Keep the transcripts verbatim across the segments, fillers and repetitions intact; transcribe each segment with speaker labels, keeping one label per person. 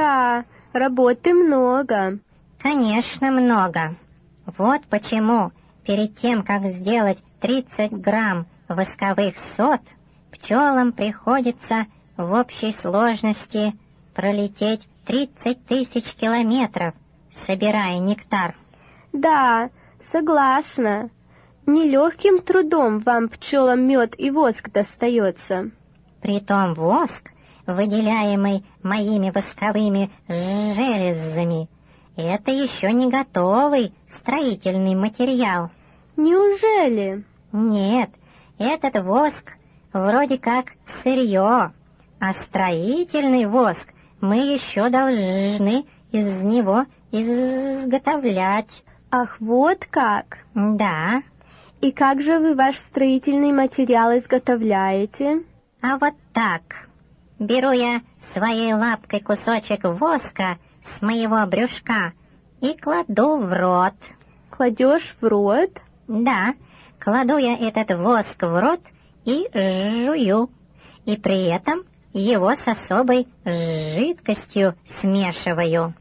Speaker 1: Да, работы много.
Speaker 2: Конечно, много. Вот почему перед тем, как сделать тридцать грамм восковых сот, пчелам приходится в общей сложности пролететь тридцать тысяч километров, собирая нектар.
Speaker 1: Да, согласна. Нелегким трудом вам, пчелам, мед и воск достается.
Speaker 2: Притом воск, выделяемый моими восковыми железами, это еще не готовый строительный материал.
Speaker 1: Неужели?
Speaker 2: Нет, этот воск вроде как сырье, а строительный воск мы еще должны из него изготовлять.
Speaker 1: Ах, вот как?
Speaker 2: Да.
Speaker 1: И как же вы ваш строительный материал изготовляете?
Speaker 2: А вот так. Беру я своей лапкой кусочек воска с моего брюшка и кладу в рот.
Speaker 1: Кладешь в рот?
Speaker 2: Да, кладу я этот воск в рот и жую, и при этом его с особой жидкостью смешиваю.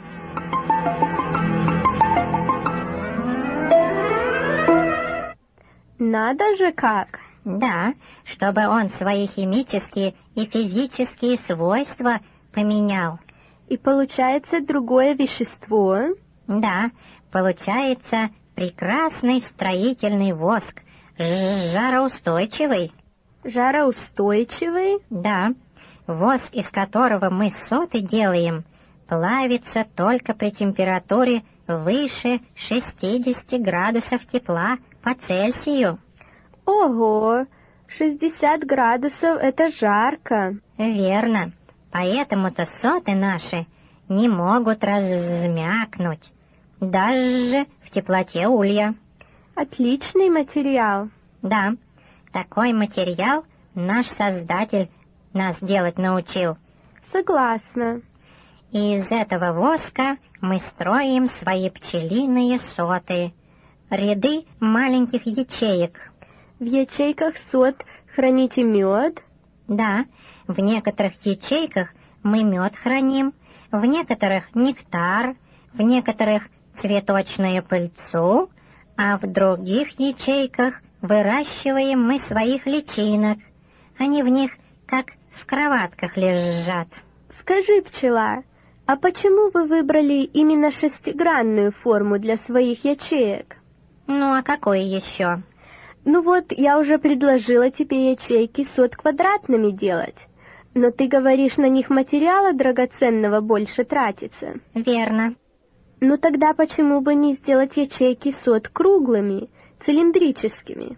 Speaker 1: Надо же как!
Speaker 2: Да, чтобы он свои химические и физические свойства поменял.
Speaker 1: И получается другое вещество?
Speaker 2: Да, получается прекрасный строительный воск, жароустойчивый.
Speaker 1: Жароустойчивый?
Speaker 2: Да, воск, из которого мы соты делаем, плавится только при температуре выше шестидесяти градусов тепла по Цельсию.
Speaker 1: Ого, шестьдесят градусов — это жарко.
Speaker 2: Верно, поэтому-то соты наши не могут размякнуть, даже в теплоте улья.
Speaker 1: Отличный материал.
Speaker 2: Да, такой материал наш Создатель нас делать научил.
Speaker 1: Согласна.
Speaker 2: И из этого воска мы строим свои пчелиные соты, ряды маленьких ячеек.
Speaker 1: В ячейках сот храните мед?
Speaker 2: Да, в некоторых ячейках мы мед храним, в некоторых нектар, в некоторых цветочную пыльцу, а в других ячейках выращиваем мы своих личинок. Они в них как в кроватках лежат.
Speaker 1: Скажи, пчела, а почему вы выбрали именно шестигранную форму для своих ячеек?
Speaker 2: Ну, а какой еще?
Speaker 1: Ну вот, я уже предложила тебе ячейки сот квадратными делать, но ты говоришь, на них материала драгоценного больше тратится.
Speaker 2: Верно.
Speaker 1: Ну тогда почему бы не сделать ячейки сот круглыми, цилиндрическими?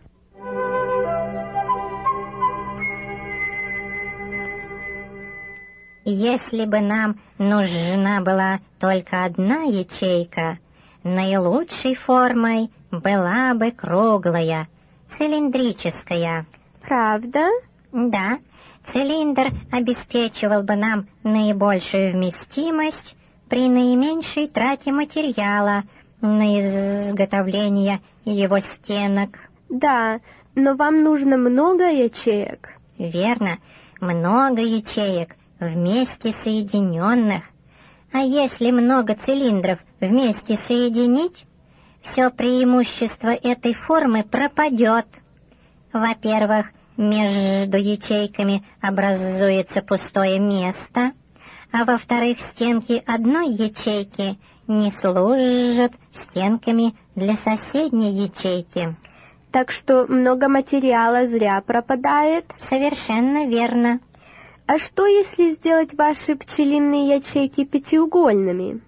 Speaker 2: Если бы нам нужна была только одна ячейка, наилучшей формой была бы круглая, цилиндрическая.
Speaker 1: Правда?
Speaker 2: Да, цилиндр обеспечивал бы нам наибольшую вместимость при наименьшей трате материала на изготовление его стенок.
Speaker 1: Да, но вам нужно много ячеек.
Speaker 2: Верно, много ячеек, вместе соединенных. А если много цилиндров вместе соединить, все преимущество этой формы пропадет. Во-первых, между ячейками образуется пустое место, а во-вторых, стенки одной ячейки не служат стенками для соседней ячейки.
Speaker 1: Так что много материала зря пропадает?
Speaker 2: Совершенно верно.
Speaker 1: А что, если сделать ваши пчелиные ячейки пятиугольными?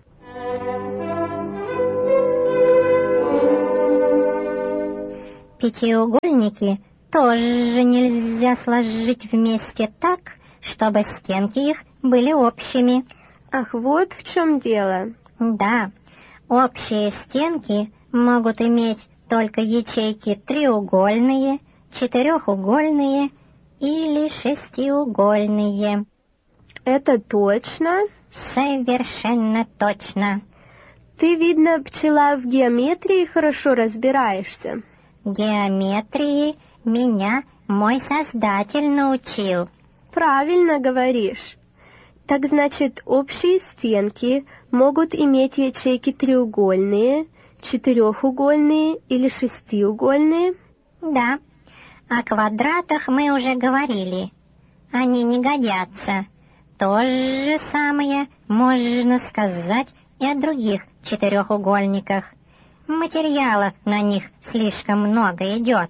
Speaker 2: Пятиугольники тоже нельзя сложить вместе так, чтобы стенки их были общими.
Speaker 1: Ах, вот в чем дело.
Speaker 2: Да, общие стенки могут иметь только ячейки треугольные, четырехугольные или шестиугольные.
Speaker 1: Это точно?
Speaker 2: Совершенно точно.
Speaker 1: Ты, видно, пчела, в геометрии хорошо разбираешься.
Speaker 2: Геометрии меня мой Создатель научил.
Speaker 1: Правильно говоришь. Так значит, общие стенки могут иметь ячейки треугольные, четырехугольные или шестиугольные?
Speaker 2: Да, о квадратах мы уже говорили. Они не годятся. То же самое можно сказать и о других четырехугольниках. Материала на них слишком много идет.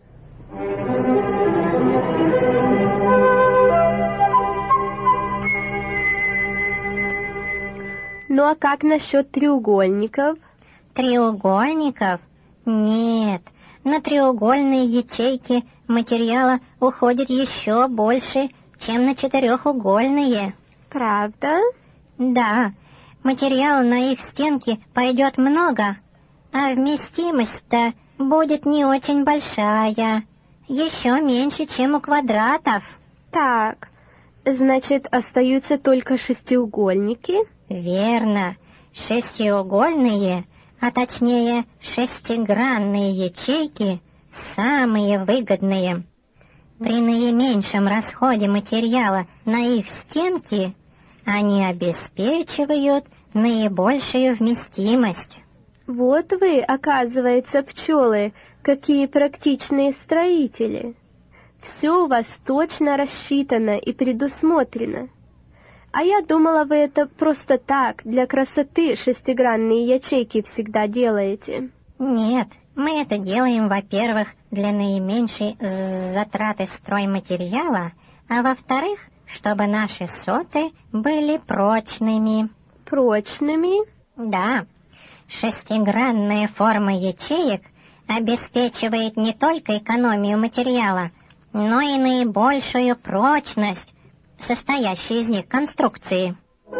Speaker 1: Ну а как насчет треугольников?
Speaker 2: Треугольников? Нет, на треугольные ячейки материала уходит еще больше, чем на четырехугольные.
Speaker 1: Правда?
Speaker 2: Да, материала на их стенки пойдет много, а вместимость-то будет не очень большая, еще меньше, чем у квадратов.
Speaker 1: Так, значит, остаются только шестиугольники?
Speaker 2: Верно, шестиугольные, а точнее шестигранные ячейки самые выгодные. При наименьшем расходе материала на их стенки они обеспечивают наибольшую вместимость.
Speaker 1: Вот вы, оказывается, пчелы, какие практичные строители. Все у вас точно рассчитано и предусмотрено. А я думала, вы это просто так, для красоты шестигранные ячейки всегда делаете.
Speaker 2: Нет, мы это делаем, во-первых, для наименьшей затраты стройматериала, а во-вторых, чтобы наши соты были прочными.
Speaker 1: Прочными?
Speaker 2: Да, шестигранная форма ячеек обеспечивает не только экономию материала, но и наибольшую прочность состоящей из них конструкции.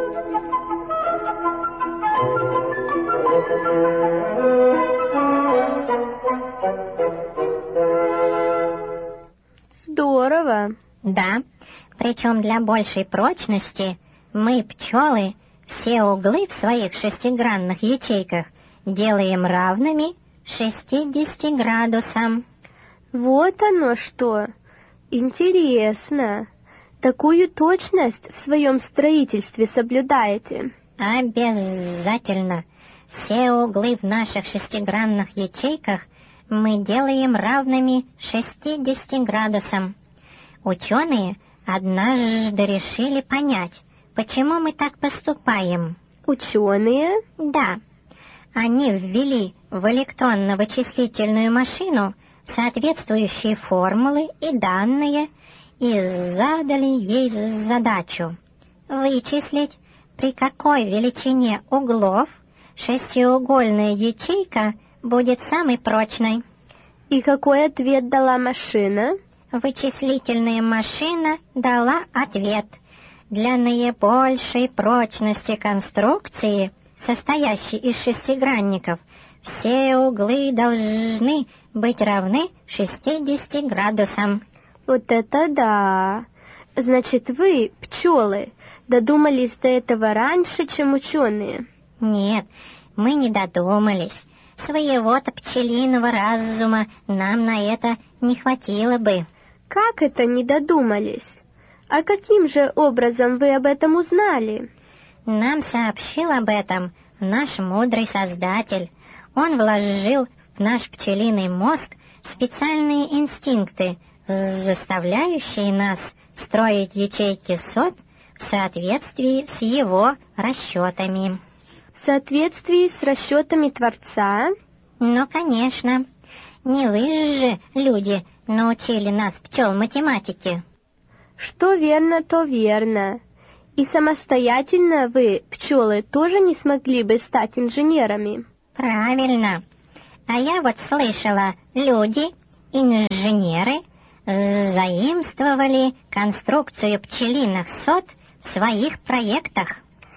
Speaker 1: Здорово.
Speaker 2: Да, причем для большей прочности мы, пчелы, все углы в своих шестигранных ячейках делаем равными шестидесяти градусам.
Speaker 1: Вот оно что. Интересно. Такую точность в своем строительстве соблюдаете?
Speaker 2: Обязательно. Все углы в наших шестигранных ячейках мы делаем равными шестидесяти градусам. Ученые однажды решили понять, почему мы так поступаем.
Speaker 1: Ученые?
Speaker 2: Да. Они ввели в электронно-вычислительную машину соответствующие формулы и данные и задали ей задачу вычислить, при какой величине углов шестиугольная ячейка будет самой прочной.
Speaker 1: И какой ответ дала машина?
Speaker 2: Вычислительная машина дала ответ. Для наибольшей прочности конструкции, состоящей из шестигранников, все углы должны быть равны шестидесяти градусам.
Speaker 1: Вот это да! Значит, вы, пчелы, додумались до этого раньше, чем ученые?
Speaker 2: Нет, мы не додумались. Своего-то пчелиного разума нам на это не хватило бы.
Speaker 1: Как это не додумались? А каким же образом вы об этом узнали?
Speaker 2: Нам сообщил об этом наш мудрый создатель. Он вложил в наш пчелиный мозг специальные инстинкты, заставляющие нас строить ячейки сот в соответствии с его расчетами.
Speaker 1: В соответствии с расчетами Творца?
Speaker 2: Ну, конечно. Не вы же, люди, научили нас пчел математике.
Speaker 1: Что верно, то верно. И самостоятельно вы, пчелы, тоже не смогли бы стать инженерами?
Speaker 2: Правильно. А я вот слышала, люди, инженеры, заимствовали конструкцию пчелиных сот в своих проектах.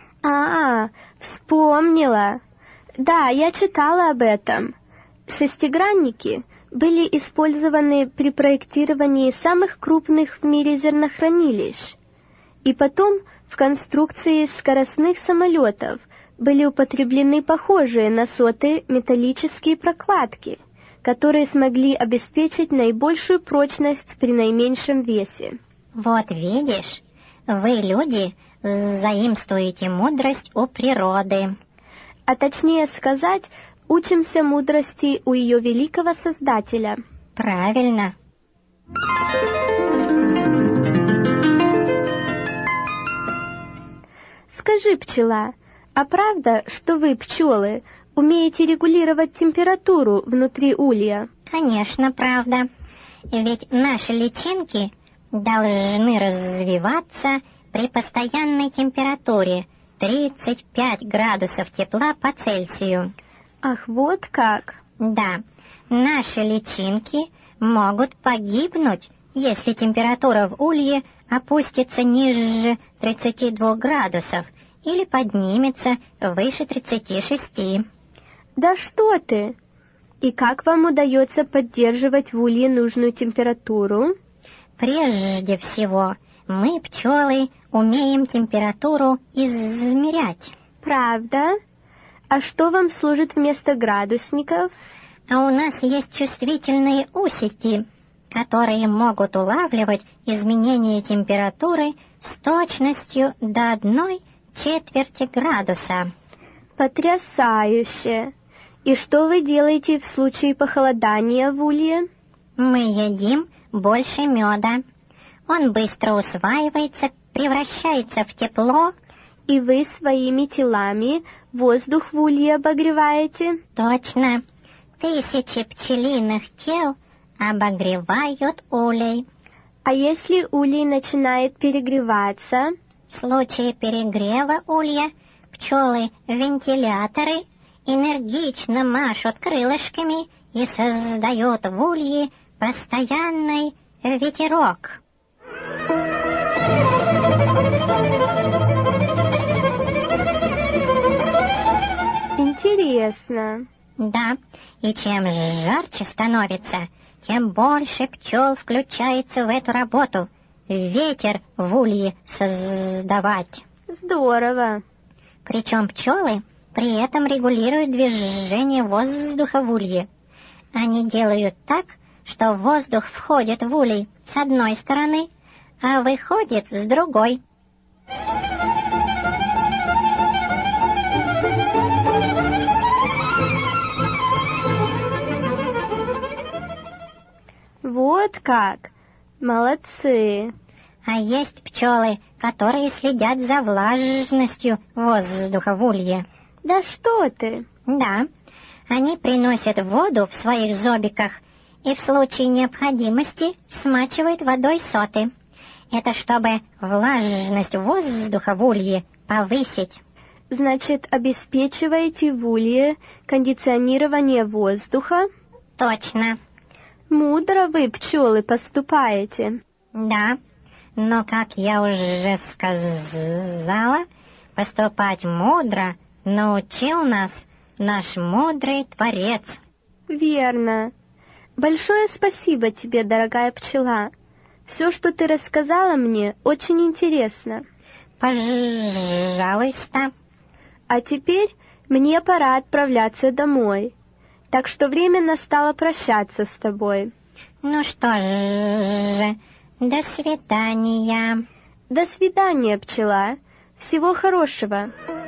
Speaker 1: А, вспомнила. Да, я читала об этом. Шестигранники были использованы при проектировании самых крупных в мире зернохранилищ. И потом в конструкции скоростных самолетов были употреблены похожие на соты металлические прокладки, которые смогли обеспечить наибольшую прочность при наименьшем весе.
Speaker 2: Вот видишь, Вы, люди, заимствуете мудрость у природы.
Speaker 1: А точнее сказать, учимся мудрости у ее великого Создателя.
Speaker 2: Правильно.
Speaker 1: Скажи, пчела, а правда, что вы, пчелы, умеете регулировать температуру внутри улья?
Speaker 2: Конечно, правда. Ведь наши личинки должны развиваться при постоянной температуре тридцать пять градусов тепла по Цельсию.
Speaker 1: Ах, вот как!
Speaker 2: Да, наши личинки могут погибнуть, если температура в улье опустится ниже тридцати двух градусов или поднимется выше тридцати шести.
Speaker 1: Да что ты! И как вам удается поддерживать в улье нужную температуру?
Speaker 2: Прежде всего, мы, пчелы, умеем температуру измерять.
Speaker 1: Правда? А что вам служит вместо градусников?
Speaker 2: А у нас есть чувствительные усики, которые могут улавливать изменения температуры с точностью до одной четверти градуса.
Speaker 1: Потрясающе! И что вы делаете в случае похолодания в улье?
Speaker 2: Мы едим больше меда. Он быстро усваивается, превращается в тепло.
Speaker 1: И вы своими телами воздух в улье обогреваете?
Speaker 2: Точно. Тысячи пчелиных тел обогревают улей.
Speaker 1: А если улей начинает перегреваться?
Speaker 2: В случае перегрева улья пчелы-вентиляторы энергично машут крылышками и создают в улье постоянный ветерок.
Speaker 1: Интересно.
Speaker 2: Да, и чем жарче становится, тем больше пчел включается в эту работу. Ветер в улье создавать.
Speaker 1: Здорово.
Speaker 2: Причем пчелы при этом регулируют движение воздуха в улье. Они делают так, что воздух входит в улей с одной стороны, а выходит с другой.
Speaker 1: Вот как! Молодцы!
Speaker 2: А есть пчелы, которые следят за влажностью воздуха в улье.
Speaker 1: Да что ты!
Speaker 2: Да, они приносят воду в своих зобиках и в случае необходимости смачивают водой соты. Это чтобы влажность воздуха в улье повысить.
Speaker 1: Значит, обеспечиваете в улье кондиционирование воздуха?
Speaker 2: Точно.
Speaker 1: Мудро вы, пчелы, поступаете.
Speaker 2: Да, но, как я уже сказала, поступать мудро научил нас наш мудрый Творец.
Speaker 1: Верно. Большое спасибо тебе, дорогая пчела. Все, что ты рассказала мне, очень интересно.
Speaker 2: Пожалуйста.
Speaker 1: А теперь мне пора отправляться домой. Так что время настало прощаться с тобой.
Speaker 2: Ну что же, до свидания.
Speaker 1: До свидания, пчела. Всего хорошего.